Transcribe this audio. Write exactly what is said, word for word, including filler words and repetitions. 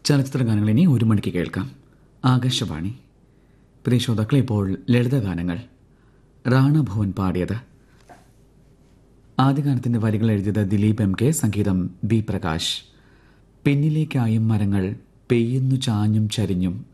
ചലച്ചിത്ര ഗാനങ്ങൾ ഇനി ഒരു മണിക്ക് കേൾക്കാം. ആകാശവാണി. പ്രിയ ശ്രോതാക്കളെ, ഇപ്പോൾ ലളിതഗാനങ്ങൾ. റാണ ഭുവൻ പാടിയത്. ആദ്യ ഗാനത്തിന്റെ വരികൾ എഴുതിയത് ദിലീപ് എം കെ, സംഗീതം ബി പ്രകാശ്. പിന്നിലേക്കായും മരങ്ങൾ പെയ്യുന്നു ചാഞ്ഞും ചരിഞ്ഞും